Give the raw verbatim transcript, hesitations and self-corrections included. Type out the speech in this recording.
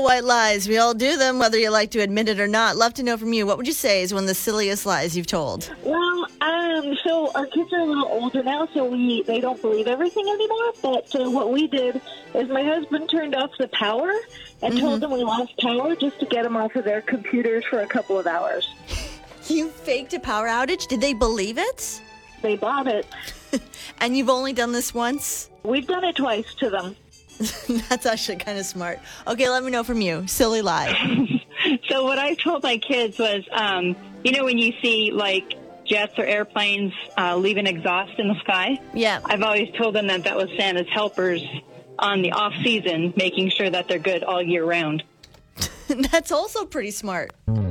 white lies. We all do them, whether you like to admit it or not. Love to know from you. What would you say is one of the silliest lies you've told? Well, um, so our kids are a little older now, so we they don't believe everything anymore. But uh, what we did is my husband turned off the power and mm-hmm. told them we lost power just to get them off of their computers for a couple of hours. You faked a power outage? Did they believe it? They bought it. And you've only done this once? We've done it twice to them. That's actually kind of smart. Okay, let me know from you. Silly lie. So what I told my kids was, um, you know, when you see, like, jets or airplanes uh, leaving exhaust in the sky? Yeah. I've always told them that that was Santa's helpers on the off-season, making sure that they're good all year round. That's also pretty smart.